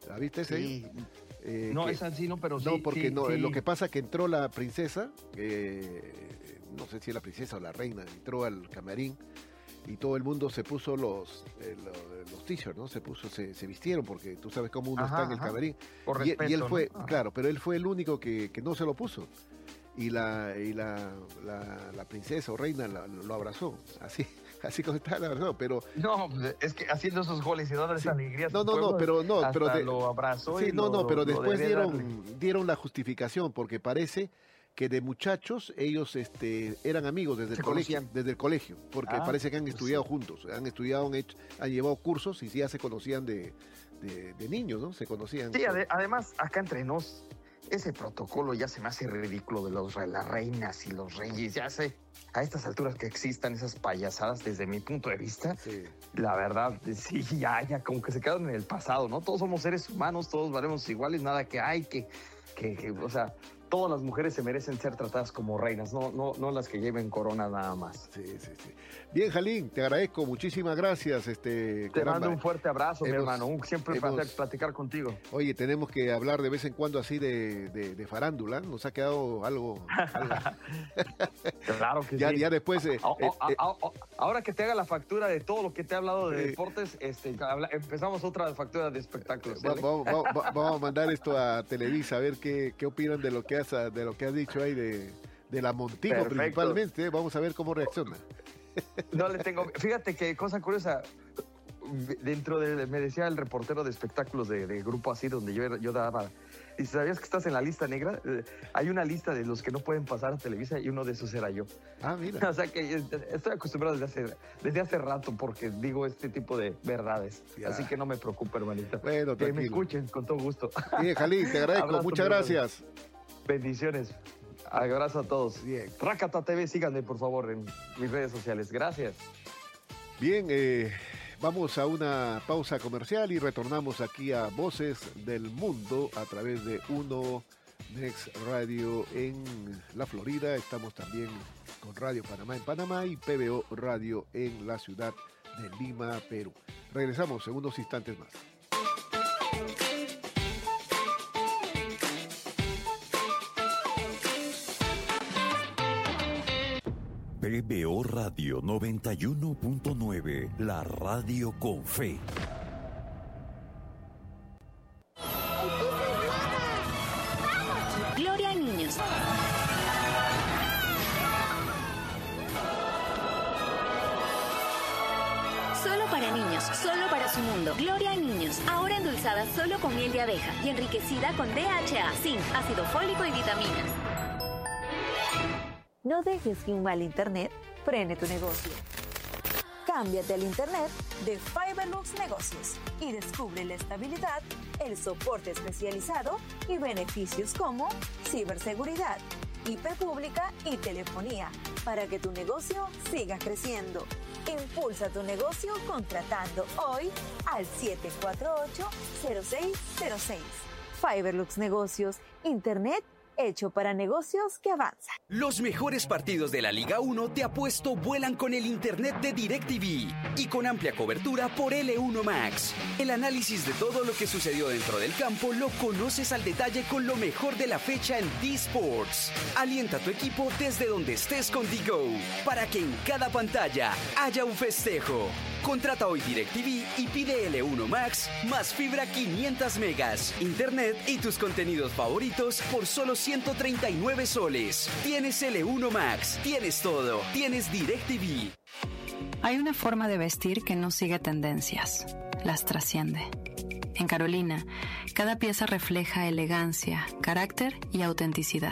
¿La viste ese? Sí. No, esa sí, no, pero sí. No, porque sí, no, sí. lo que pasa es que entró la princesa, no sé si es la princesa o la reina, entró al camarín y todo el mundo se puso los t-shirts, ¿no? Se vistieron porque tú sabes cómo uno está en el camarín. Por Y respeto, él fue, ¿no? claro, pero él fue el único que no se lo puso. Y la princesa o reina lo abrazó, así como está, la abrazó, pero... No, es que haciendo esos goles y dándoles alegría. No, pero lo abrazó. Sí, y pero después debería darle. dieron la justificación, porque parece que de muchachos ellos eran amigos desde el colegio, porque parece que han estudiado juntos, han llevado cursos y ya se conocían de niños, ¿no? Se conocían. Sí, además, acá entre nos, ese protocolo ya se me hace ridículo de las reinas y los reyes, ya sé. A estas alturas que existan esas payasadas, desde mi punto de vista, Sí. La verdad, sí, ya como que se quedan en el pasado, ¿no? Todos somos seres humanos, todos valemos iguales, nada que hay que o sea, todas las mujeres se merecen ser tratadas como reinas, no las que lleven corona nada más. Sí. Bien, Jalín, te agradezco, muchísimas gracias. Te mando un fuerte abrazo, mi hermano, siempre un placer platicar contigo. Oye, tenemos que hablar de vez en cuando así de farándula, nos ha quedado algo. Claro que sí. Ya después... ahora que te haga la factura de todo lo que te he hablado de deportes, empezamos otra factura de espectáculos. Vamos a mandar esto a Televisa a ver qué opinan de lo que has dicho ahí de la Montino. Perfecto. Principalmente. Vamos a ver cómo reacciona. No le tengo... Fíjate que cosa curiosa, me decía el reportero de espectáculos de Grupo Así, donde yo daba... ¿Y sabías que estás en la lista negra? Hay una lista de los que no pueden pasar a Televisa y uno de esos era yo. Ah, mira. O sea que estoy acostumbrado desde hace rato porque digo este tipo de verdades. Ya. Así que no me preocupe, hermanita. Bueno, que me escuchen con todo gusto. Bien, Jalín, te agradezco. Muchas gracias. Bendiciones. Abrazo a todos. Bien. Rakata TV, síganme por favor en mis redes sociales. Gracias. Bien, vamos a una pausa comercial y retornamos aquí a Voces del Mundo a través de Uno Next Radio en la Florida. Estamos también con Radio Panamá en Panamá y PBO Radio en la ciudad de Lima, Perú. Regresamos en unos instantes más. PBO Radio 91.9, la radio con fe. Gloria a niños. Solo para niños, solo para su mundo. Gloria a niños, ahora endulzada solo con miel de abeja y enriquecida con DHA, zinc, ácido fólico y vitaminas. No dejes que un mal internet frene tu negocio. Cámbiate al internet de Fiberlux Negocios y descubre la estabilidad, el soporte especializado y beneficios como ciberseguridad, IP pública y telefonía para que tu negocio siga creciendo. Impulsa tu negocio contratando hoy al 748-0606. Fiberlux Negocios, internet hecho para negocios que avanzan. Los mejores partidos de la Liga 1 te apuesto vuelan con el internet de DirecTV y con amplia cobertura por L1 Max. El análisis de todo lo que sucedió dentro del campo lo conoces al detalle con lo mejor de la fecha en D-Sports. Alienta a tu equipo desde donde estés con D-Go para que en cada pantalla haya un festejo. Contrata hoy DirecTV y pide L1 Max más fibra 500 megas, internet y tus contenidos favoritos por solo 139 soles. Tienes L1 Max, tienes todo, tienes DirecTV. Hay una forma de vestir que no sigue tendencias, las trasciende. En Carolina, cada pieza refleja elegancia, carácter y autenticidad.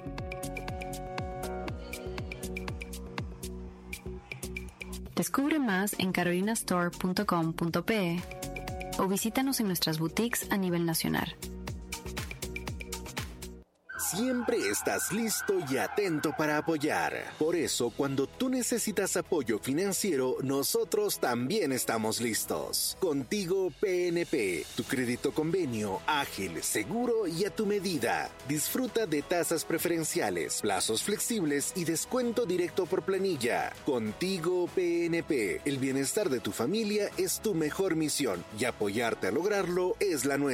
Descubre más en carolinastore.com.pe o visítanos en nuestras boutiques a nivel nacional. Siempre estás listo y atento para apoyar. Por eso, cuando tú necesitas apoyo financiero, nosotros también estamos listos. Contigo PNP, tu crédito convenio, ágil, seguro y a tu medida. Disfruta de tasas preferenciales, plazos flexibles y descuento directo por planilla. Contigo PNP, el bienestar de tu familia es tu mejor misión y apoyarte a lograrlo es la nuestra.